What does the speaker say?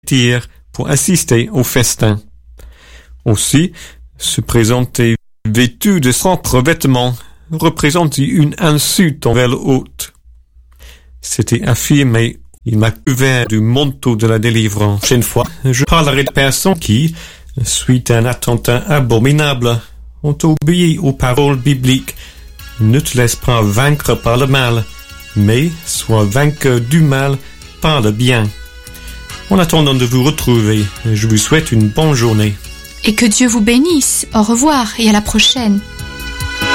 vêtir pour assister au festin. Aussi, se présenter vêtu de propres vêtements représentait une insulte envers l'hôte. C'était affirmé, il m'a couvert du manteau de la délivrance. La prochaine fois, je parlerai de personnes qui, suite à un attentat abominable, ont obéi aux paroles bibliques. Ne te laisse pas vaincre par le mal, mais sois vainqueur du mal par le bien. En attendant de vous retrouver, je vous souhaite une bonne journée. Et que Dieu vous bénisse. Au revoir et à la prochaine.